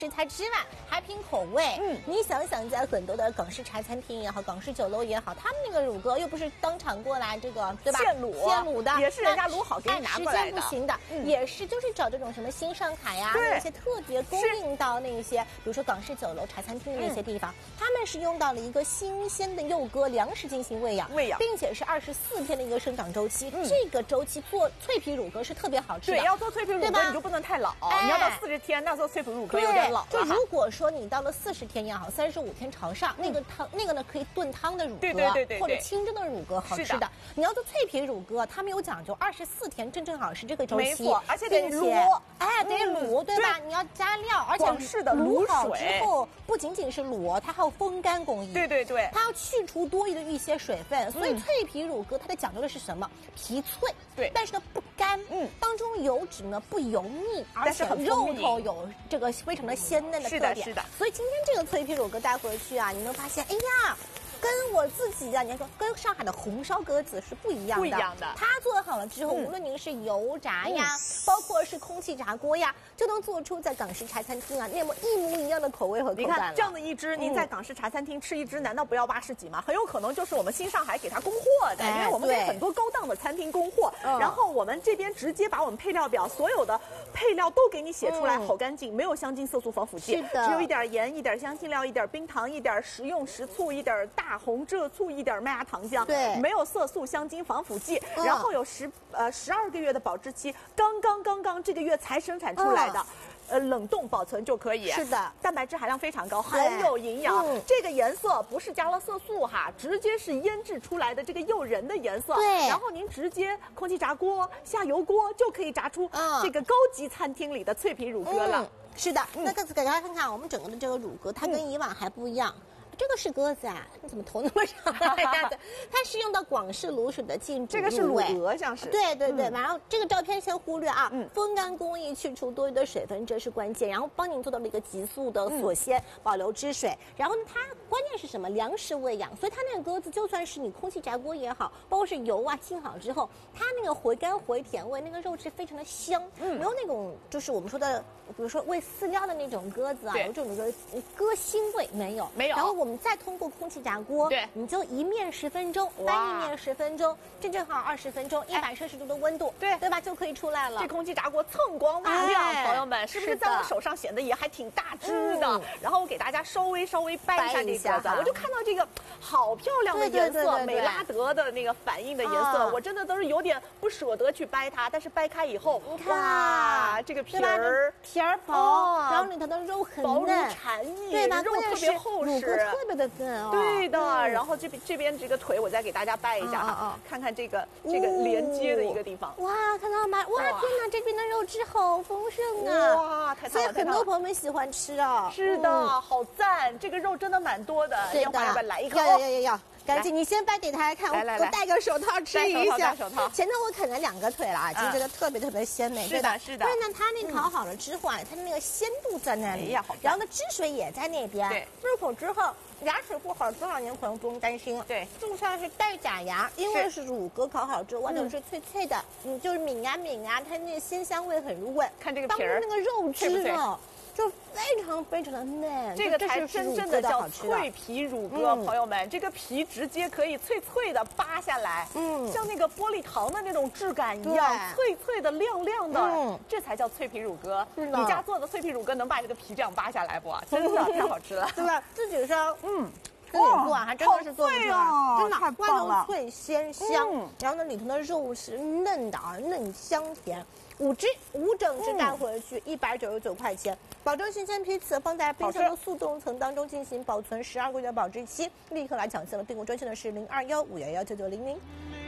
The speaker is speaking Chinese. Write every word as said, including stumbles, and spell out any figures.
食材之外，还凭口味。 嗯， 你想想，在很多的港式茶餐厅也好，港式酒楼也好，他们那个乳鸽又不是当场过来这个，对吧？ 现卤， 现卤的， 也是人家卤好给你拿过来的。 时间不行的，嗯、也是就是找这种什么新上海呀，那些特别供应到那些，比如说港式酒楼、茶餐厅那些地方，嗯、他们是用到了一个新鲜的幼鸽粮食进行喂养， 喂养， 并且是二十四天的一个生长周期。 嗯、 这个周期做脆皮乳鸽是特别好吃的。 对，要做脆皮乳鸽你就不能太老，哎、你要到四十天，那做脆皮乳鸽有点老了。 就如果说你到了四十天也好，三十五天朝上，嗯、那个汤那个呢可以炖汤的乳鸽， 对对对对， 或者清蒸的乳鸽好吃的。 的你要做脆皮乳鸽，他们有讲究，二十四天正正好是这个周期， 没错，而且得卤， 哎，得卤，对吧？你要加料，而且广式的卤好之后，不仅仅是卤，它还有风干工艺。 对对对， 它要去除多余的一些水分，所以脆皮乳鸽它的讲究的是什么？皮脆， 对， 但是呢不干， 嗯， 当中油脂呢不油腻， 而且肉头有这个非常的鲜嫩的特点。 是的，是的。 所以今天这个脆皮乳鸽带回去啊，你能发现，哎呀。跟我自己啊，你说跟上海的红烧鸽子是不一样的。 不一样的。 它做好了之后，嗯、无论您是油炸呀， 嗯、 包括是空气炸锅呀，就能做出在港式茶餐厅啊那么一模一样的口味和口感。 你看这样的一只，您在港式茶餐厅吃一只，难道不要八十几吗？很有可能就是我们新上海给它供货的， 哎、 因为我们给很多高档的餐厅供货， 嗯、 然后我们这边直接把我们配料表所有的配料都给你写出来， 嗯、 好干净，没有香精、色素、防腐剂， 是的， 只有一点盐、一点香辛料、一点冰糖、一点食用食醋、一点大红浙醋。一点麦芽糖浆， 对， 没有色素、香精、防腐剂， 嗯、 然后有十呃十二个月的保质期，刚刚刚刚这个月才生产出来的。嗯呃，冷冻保存就可以。 是的， 蛋白质含量非常高，很有营养。嗯、这个颜色不是加了色素哈，直接是腌制出来的这个诱人的颜色。 对， 然后您直接空气炸锅下油锅就可以炸出这个高级餐厅里的脆皮乳鸽了。 嗯、是的，嗯、那给大家看看我们整个的这个乳鸽，它跟以往还不一样。嗯这个是鸽子啊，你怎么头那么长呀？它是用到广式卤水的浸煮， 这个是卤鹅，像是。 对对对，嗯、然后这个照片先忽略啊， 嗯、 风干工艺去除多余的水分，这是关键，然后帮您做到了一个急速的锁鲜，嗯、保留汁水。然后呢，它关键是什么？粮食喂养，所以它那个鸽子就算是你空气炸锅也好，包括是油啊浸好之后，它那个回甘回甜味，那个肉质非常的香，嗯、没有那种就是我们说的，比如说喂饲料的那种鸽子啊，有这种鸽鸽腥味没有？ 没有。 然后我们再通过空气炸锅， 对， 你就一面十分钟，翻一面十分钟，正正好二十分钟，一百摄氏度的温度， 对对吧，就可以出来了。 这空气炸锅锃光瓦亮，朋友们，是不是在我手上显得也还挺大只的？然后我给大家稍微稍微掰一下这个鸽子，我就看到这个好漂亮的颜色，美拉德的那个反应的颜色，我真的都是有点不舍得去掰它，但是掰开以后， 你看， 哇，这个皮儿皮儿薄，然后里头的肉很薄如蝉翼， 对吧？ 肉特别厚实， 特别的嫩哦。 对的，然后这边这边这个腿我再给大家掰一下哈，看看这个这个连接的一个地方。 哇，看到吗？哇，天哪，这边的肉质好丰盛啊！ 哇，太所以很多朋友们喜欢吃哦。 是的，好赞，这个肉真的蛮多的。 对的， 要不要来一口？ 要要要要要。赶紧，你先掰给大家看， 来来来， 我戴个手套吃一下。 手套， 前头我啃了两个腿了，已经觉得特别特别鲜美。 是的，是的。 但是呢，它那烤好了之后啊，它的那个鲜度在那里，然后呢，汁水也在那边。 对， 入口之后，牙齿不好，多少年可能不用担心。 对， 就像是带假牙，因为是乳鸽烤好之后，外头是脆脆的，嗯，就是抿呀抿呀，它那个鲜香味很入味。 看这个皮儿， 那个肉汁呢？就非常非常的嫩， 这个才真正的叫脆皮乳鸽， 嗯、 朋友们，这个皮直接可以脆脆的扒下来，嗯，像那个玻璃糖的那种质感一样，脆脆的、亮亮的，嗯，这才叫脆皮乳鸽。你家做的脆皮乳鸽能把这个皮这样扒下来不？真的太好吃了， 对吧？自己烧，嗯。自己做啊，还真的是做不出来，真的外头脆鲜香，然后呢里头的肉是嫩的啊，嫩香甜。五只五整只带回去一百九十九块钱，保证新鲜批次，放在冰箱的速冻层当中进行保存十二个月保质期。立刻来抢线了，订购专线的是零二幺五幺幺九九零零。